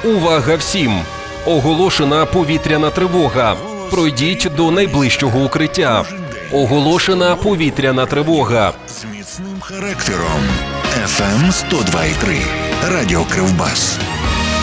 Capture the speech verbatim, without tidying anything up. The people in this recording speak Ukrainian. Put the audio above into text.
Увага всім! Оголошена повітряна тривога. Пройдіть до найближчого укриття. Оголошена повітряна тривога. З міцним характером. еф ем сто два і три. Радіо Кривбас.